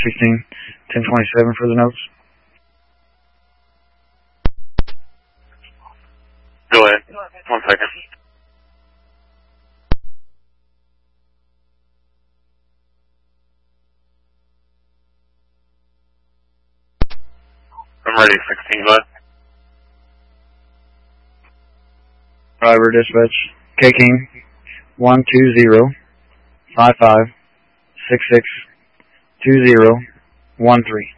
16, 1027 for the notes. Go ahead. 1 second. I'm ready, 16, go ahead. Driver dispatch, K-King, 120-55-66-20-13.